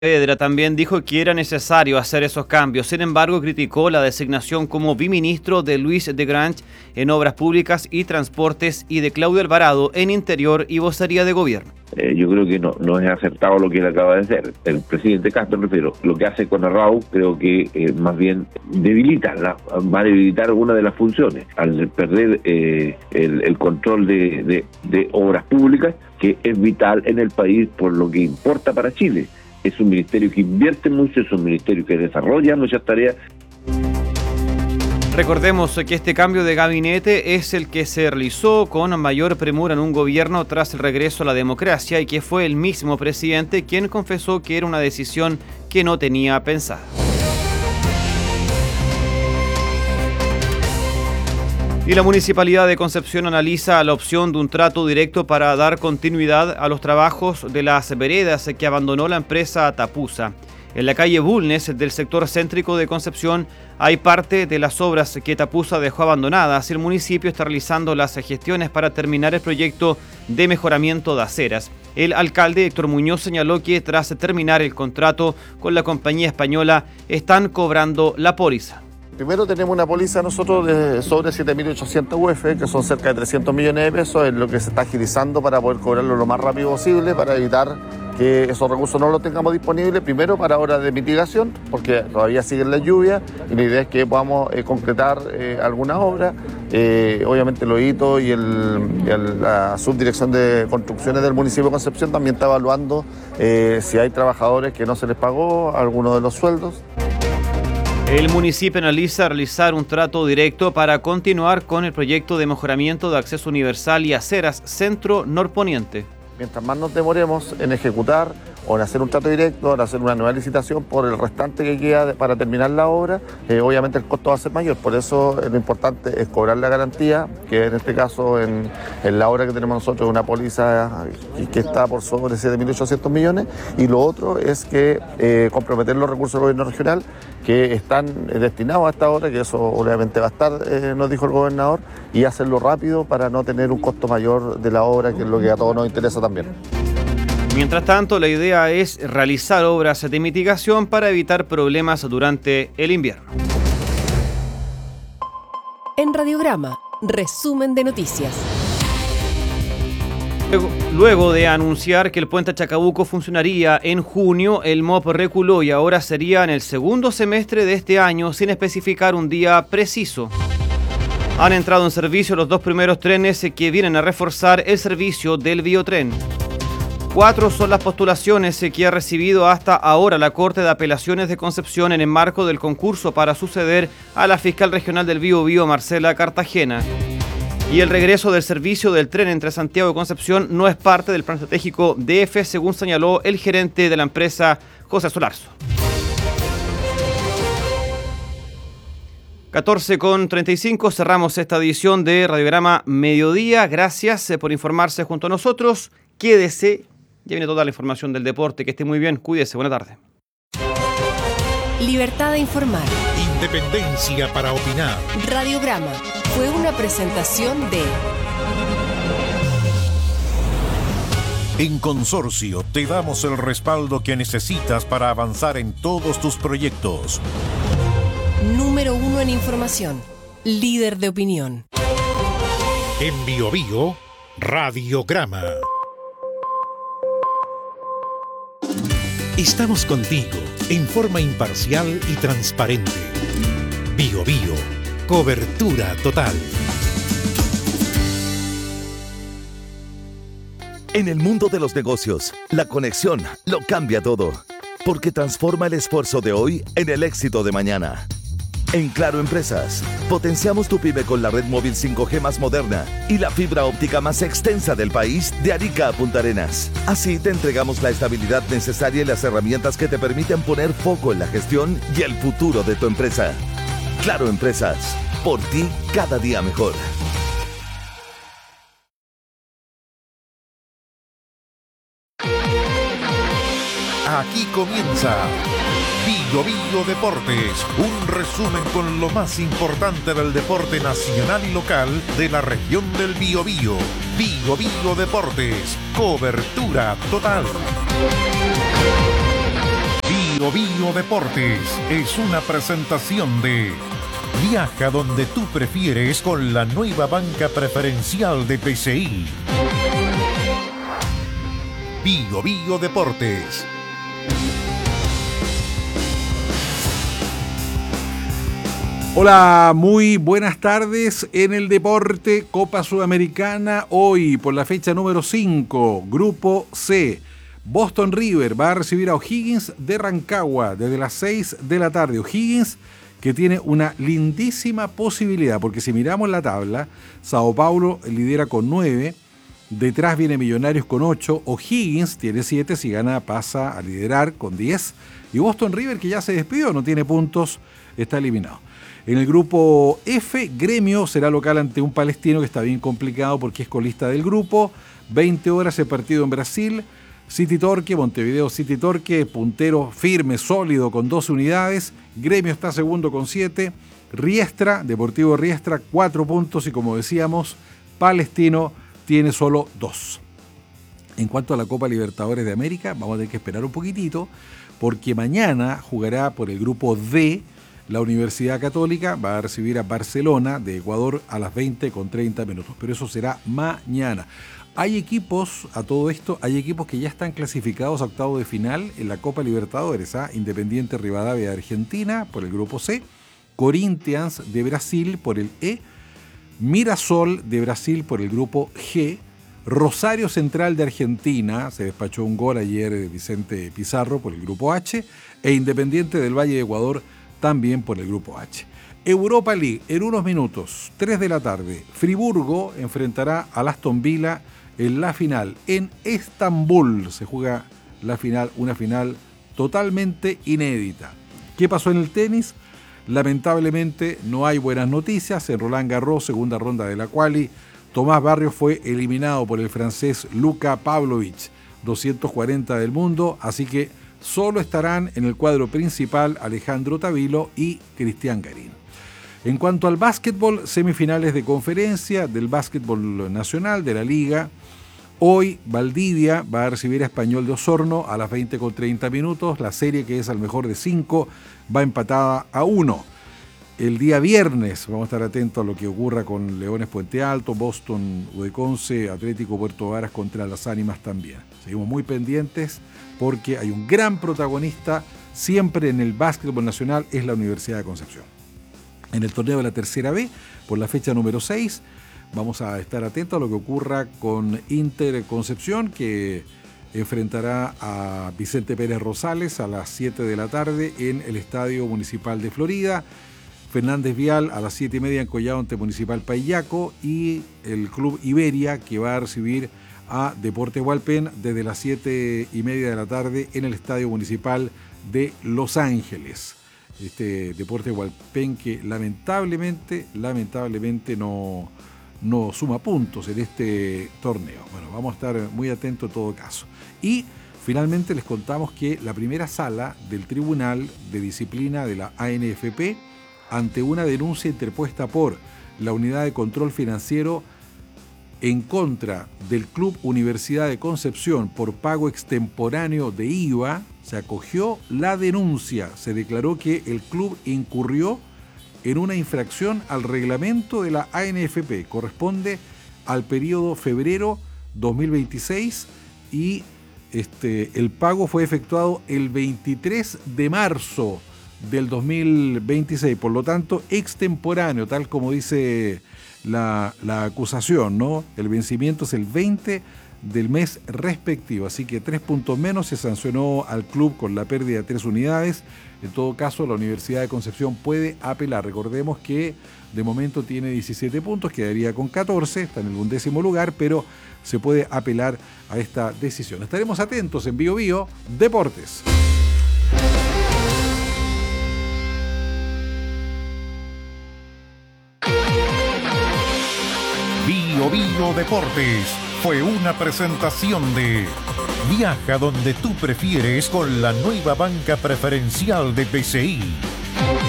Saavedra también dijo que era necesario hacer esos cambios. Sin embargo, criticó la designación como biministro de Luis de Grange en Obras Públicas y Transportes y de Claudio Alvarado en Interior y Vocería de Gobierno. Yo creo que no es acertado lo que él acaba de hacer. El presidente Castro, refiero, lo que hace con Arrau, creo que más bien va a debilitar una de las funciones, al perder el control de obras públicas, que es vital en el país por lo que importa para Chile. Es un ministerio que invierte mucho, es un ministerio que desarrolla muchas tareas. Recordemos que este cambio de gabinete es el que se realizó con mayor premura en un gobierno tras el regreso a la democracia y que fue el mismo presidente quien confesó que era una decisión que no tenía pensada. Y la Municipalidad de Concepción analiza la opción de un trato directo para dar continuidad a los trabajos de las veredas que abandonó la empresa Tapusa. En la calle Bulnes del sector céntrico de Concepción hay parte de las obras que Tapusa dejó abandonadas y el municipio está realizando las gestiones para terminar el proyecto de mejoramiento de aceras. El alcalde Héctor Muñoz señaló que tras terminar el contrato con la compañía española están cobrando la póliza. Primero tenemos una póliza nosotros de sobre 7.800 UF, que son cerca de 300 millones de pesos, es lo que se está agilizando para poder cobrarlo lo más rápido posible, para evitar que esos recursos no los tengamos disponibles, primero para horas de mitigación, porque todavía siguen las lluvias, y la idea es que podamos concretar algunas obras. Obviamente los hitos y la subdirección de construcciones del municipio de Concepción también está evaluando si hay trabajadores que no se les pagó algunos de los sueldos. El municipio analiza realizar un trato directo para continuar con el proyecto de mejoramiento de acceso universal y aceras centro-norponiente. Mientras más nos demoremos en ejecutar o en hacer un trato directo, en hacer una nueva licitación por el restante que queda para terminar la obra, obviamente el costo va a ser mayor. Por eso lo importante es cobrar la garantía, que en este caso en la obra que tenemos nosotros es una póliza que está por sobre 7.800 millones, y lo otro es que comprometer los recursos del gobierno regional que están destinados a esta obra, que eso obviamente va a estar, nos dijo el gobernador, y hacerlo rápido para no tener un costo mayor de la obra, que es lo que a todos nos interesa también. Mientras tanto, la idea es realizar obras de mitigación para evitar problemas durante el invierno. En Radiograma, resumen de noticias. Luego de anunciar que el puente Chacabuco funcionaría en junio, el MOP reculó y ahora sería en el segundo semestre de este año, sin especificar un día preciso. Han entrado en servicio los dos primeros trenes que vienen a reforzar el servicio del Biotren. 4 son las postulaciones que ha recibido hasta ahora la Corte de Apelaciones de Concepción en el marco del concurso para suceder a la fiscal regional del Biobío, Marcela Cartagena. Y el regreso del servicio del tren entre Santiago y Concepción no es parte del plan estratégico DF, según señaló el gerente de la empresa, José Solarzo. 14:35, cerramos esta edición de Radiograma Mediodía. Gracias por informarse junto a nosotros. Quédese. Ya viene toda la información del deporte. Que esté muy bien. Cuídese. Buena tarde. Libertad de informar. Independencia para opinar. Radiograma fue una presentación de... En Consorcio te damos el respaldo que necesitas para avanzar en todos tus proyectos. Número 1 en información. Líder de opinión. En Biobío, Radiograma. Estamos contigo en forma imparcial y transparente. Biobío, cobertura total. En el mundo de los negocios, la conexión lo cambia todo, porque transforma el esfuerzo de hoy en el éxito de mañana. En Claro Empresas, potenciamos tu pyme con la red móvil 5G más moderna y la fibra óptica más extensa del país de Arica a Punta Arenas. Así te entregamos la estabilidad necesaria y las herramientas que te permiten poner foco en la gestión y el futuro de tu empresa. Claro Empresas, por ti cada día mejor. Aquí comienza Biobío Deportes, un resumen con lo más importante del deporte nacional y local de la región del Biobío. Biobío Deportes, cobertura total. Bio Bio Deportes es una presentación de Viaja donde tú prefieres con la nueva banca preferencial de PCI. Bio Bio Deportes. Hola, muy buenas tardes en el deporte Copa Sudamericana. Hoy por la fecha número 5, Grupo C. Boston River va a recibir a O'Higgins de Rancagua desde las 6 de la tarde. O'Higgins que tiene una lindísima posibilidad, porque si miramos la tabla, Sao Paulo lidera con 9, detrás viene Millonarios con 8, O'Higgins tiene 7, si gana pasa a liderar con 10, y Boston River, que ya se despidió, no tiene puntos, está eliminado. En el grupo F, Gremio será local ante un Palestino que está bien complicado porque es colista del grupo. 20 horas el partido en Brasil. City Torque, Montevideo City Torque, puntero firme, sólido con 12 unidades. Gremio está segundo con 7. Riestra, Deportivo Riestra, 4 puntos y como decíamos, Palestino tiene solo 2. En cuanto a la Copa Libertadores de América, vamos a tener que esperar un poquitito porque mañana jugará por el grupo D. La Universidad Católica va a recibir a Barcelona de Ecuador a las 20:30, pero eso será mañana. Hay equipos, a todo esto, hay equipos que ya están clasificados a octavos de final en la Copa Libertadores. Independiente Rivadavia de Argentina por el grupo C, Corinthians de Brasil por el E, Mirasol de Brasil por el grupo G, Rosario Central de Argentina, se despachó un gol ayer de Vicente Pizarro por el grupo H, e Independiente del Valle de Ecuador también por el grupo H. Europa League, en unos minutos, 3 de la tarde, Friburgo enfrentará al Aston Villa en la final. En Estambul se juega la final, una final totalmente inédita. ¿Qué pasó en el tenis? Lamentablemente no hay buenas noticias. En Roland Garros, segunda ronda de la quali, Tomás Barrios fue eliminado por el francés Luka Pavlovich, 240 del mundo, así que solo estarán en el cuadro principal Alejandro Tavilo y Cristian Garín. En cuanto al básquetbol, semifinales de conferencia del básquetbol nacional de la Liga. Hoy Valdivia va a recibir a Español de Osorno a las 20:30. La serie, que es al mejor de 5, va empatada a 1. El día viernes vamos a estar atentos a lo que ocurra con Leones Puente Alto, Boston Udeconce, Atlético Puerto Varas contra Las Ánimas también. Seguimos muy pendientes porque hay un gran protagonista siempre en el básquetbol nacional, es la Universidad de Concepción. En el torneo de la Tercera B, por la fecha número 6, vamos a estar atentos a lo que ocurra con Inter Concepción, que enfrentará a Vicente Pérez Rosales a las 7 de la tarde en el Estadio Municipal de Florida. Fernández Vial a las 7:30 en Collado ante Municipal Payaco, y el Club Iberia, que va a recibir a Deportes Hualpén desde las 7:30 de la tarde en el Estadio Municipal de Los Ángeles. Este Deportes Hualpén que lamentablemente no suma puntos en este torneo. Bueno, vamos a estar muy atentos en todo caso. Y finalmente les contamos que la primera sala del Tribunal de Disciplina de la ANFP, ante una denuncia interpuesta por la Unidad de Control Financiero en contra del Club Universidad de Concepción por pago extemporáneo de IVA, se acogió la denuncia. Se declaró que el club incurrió en una infracción al reglamento de la ANFP. Corresponde al periodo febrero 2026 y el pago fue efectuado el 23 de marzo del 2026. Por lo tanto, extemporáneo, tal como dice la acusación, ¿no? El vencimiento es el 20 del mes respectivo, así que 3 puntos menos. Se sancionó al club con la pérdida de 3 unidades. En todo caso, la Universidad de Concepción puede apelar. Recordemos que de momento tiene 17 puntos, quedaría con 14, está en el 11º lugar, pero se puede apelar a esta decisión. Estaremos atentos en Bio Bio Deportes. Bio Bio Deportes fue una presentación de Viaja donde tú prefieres con la nueva banca preferencial de PCI.